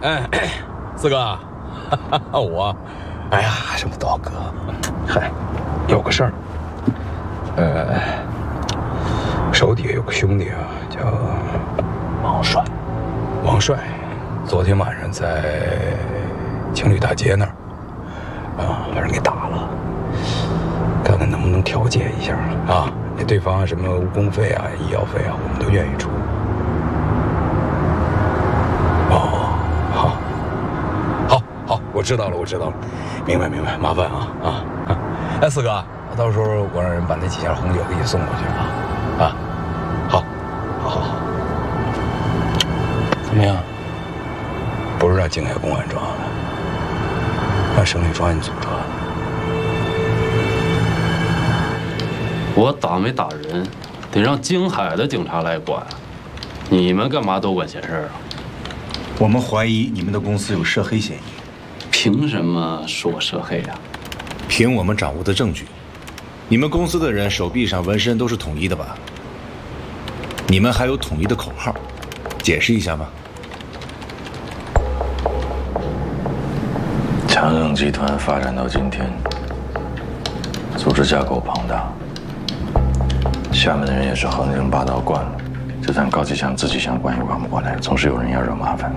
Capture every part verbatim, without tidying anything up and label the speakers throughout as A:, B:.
A: 哎，四哥，我，哎呀，什么刀哥，嗨，有个事儿，呃，手底下有个兄弟啊，叫王帅，王帅，昨天晚上在情侣大街那儿，啊，把人给打了，看看能不能调解一下啊？那对方什么误工费啊、医药费啊，我们都愿意出。我知道了，我知道了，明白明白，麻烦啊啊啊！哎，四哥，到时候我让人把那几箱红酒给你送过去啊啊！好，好，好，好。怎么样？不是让静海公安抓的，让省里专案组抓的。
B: 我打没打人，得让京海的警察来管。你们干嘛多管闲事啊？
C: 我们怀疑你们的公司有涉黑嫌疑。
B: 凭什么说我涉黑啊？
C: 凭我们掌握的证据，你们公司的人手臂上纹身都是统一的吧？你们还有统一的口号，解释一下吧。
D: 强盛集团发展到今天，组织架构庞大，下面的人也是横行霸道惯了，就算高启强自己想管也管不过来，总是有人要惹麻烦。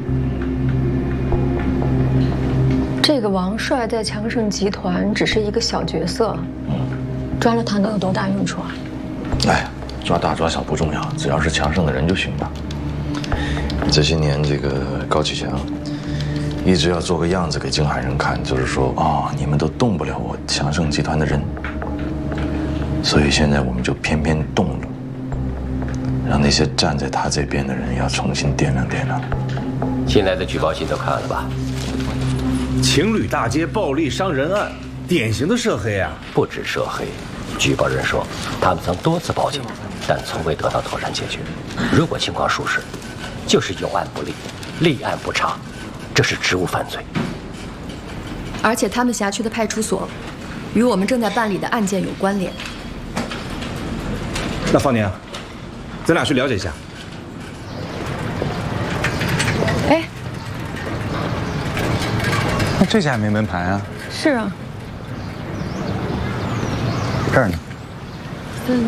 E: 这个王帅在强盛集团只是一个小角色，嗯，抓了他能有多大用处啊？
D: 哎，抓大抓小不重要，只要是强盛的人就行了。这些年，这个高启强一直要做个样子给京海人看，就是说，哦，你们都动不了我强盛集团的人，所以现在我们就偏偏动了，让那些站在他这边的人要重新掂量掂量。
F: 新来的举报信都看了吧？
C: 情侣大街暴力伤人案，典型的涉黑啊！
F: 不止涉黑，举报人说他们曾多次报警，但从未得到妥善解决。如果情况属实，就是有案不立，立案不查，这是职务犯罪。
G: 而且他们辖区的派出所与我们正在办理的案件有关联。
C: 那方宁，咱俩去了解一下。
E: 哎。
H: 那这家也没门牌啊？
E: 是啊。
H: 这儿呢。
E: 嗯。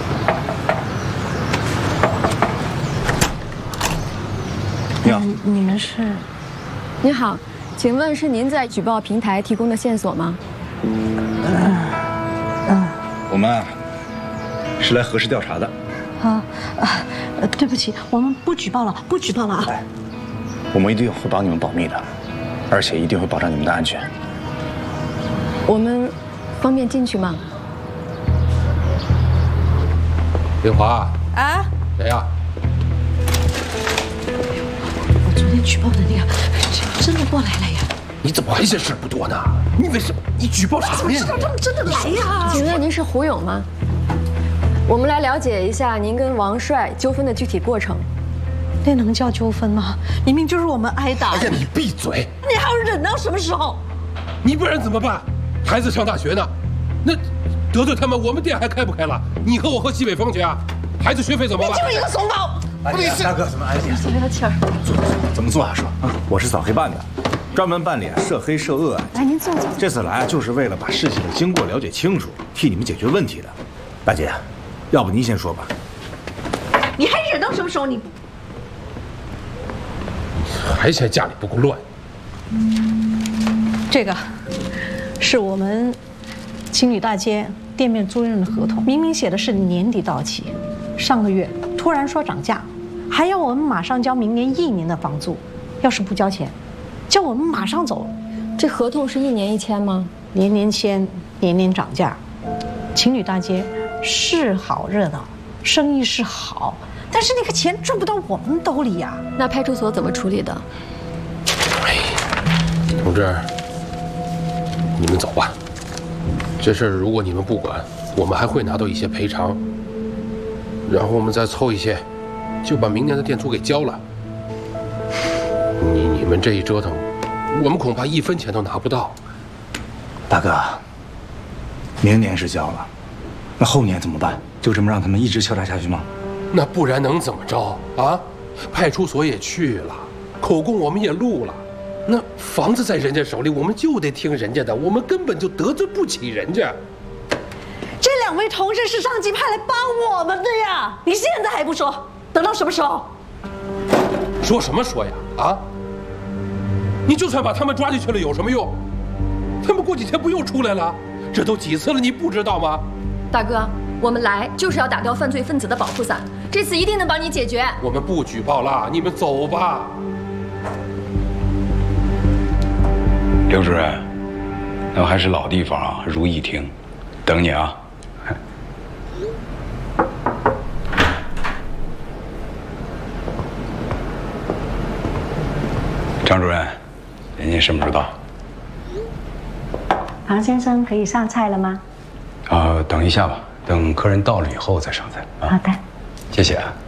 H: 你好，
E: 你们是？你好，请问是您在举报平台提供的线索吗？
C: 嗯。嗯。我们啊，是来核实调查的。
I: 啊啊，对不起，我们不举报了，不举报了啊！
C: 哎，我们一定会帮你们保密的。而且一定会保障你们的安全。
E: 我们方便进去吗？
A: 林华
I: 啊？
A: 谁呀？
I: 我昨天举报的那个，真的过来了呀！
A: 你怎么还嫌事不多呢？你为什么？你举报什么呀？
I: 怎么知道他们真的来呀？
E: 请问您是胡勇吗？我们来了解一下您跟王帅纠纷的具体过程。
I: 那能叫纠纷吗？明明就是我们挨打。
A: 哎呀，你闭嘴！
I: 你还要忍到什么时候？
A: 你不然怎么办？孩子上大学呢，那得罪他们，我们店还开不开了？你和我喝西北风去啊？孩子学费怎么办？
I: 你就是一个怂包！
C: 安静，大哥，咱们安静。
E: 松了气儿。
C: 坐坐坐，怎么做啊？说啊，我是扫黑办的，专门办理涉黑涉恶案。
I: 来，您坐坐。
C: 这次来就是为了把事情的经过了解清楚，替你们解决问题的。大姐，要不您先说吧。
I: 你还忍到什么时候？你。
A: 还嫌家里不够乱？
I: 这个是我们情侣大街店面租赁的合同，明明写的是年底到期，上个月突然说涨价，还要我们马上交明年一年的房租，要是不交钱，叫我们马上走。
E: 这合同是一年一签吗？
I: 年年签，年年涨价。情侣大街是好热闹，生意是好。但是那个钱赚不到我们兜里呀。
E: 那派出所怎么处理的？
A: 哎，同志，你们走吧。这事儿如果你们不管，我们还会拿到一些赔偿，然后我们再凑一些，就把明年的店租给交了。你你们这一折腾，我们恐怕一分钱都拿不到。
C: 大哥，明年是交了，那后年怎么办？就这么让他们一直敲诈下去吗？
A: 那不然能怎么着啊？派出所也去了，
J: 口供我们也录了，那房子在人家手里，我们就得听人家的，我们根本就得罪不起人家。
I: 这两位同事是上级派来帮我们的呀，你现在还不说，等到什么时候？
J: 说什么说呀？啊！你就算把他们抓进去了，有什么用？他们过几天不又出来了？这都几次了，你不知道吗？
G: 大哥，我们来就是要打掉犯罪分子的保护伞，这次一定能帮你解决。
J: 我们不举报了，你们走吧。
A: 刘主任，那还是老地方啊，如意亭，等你啊。张主任，人家什么时候到？
K: 庞先生可以上菜了吗？
A: 啊，等一下吧，等客人到了以后再上菜啊。
K: 好的，
A: 谢谢啊。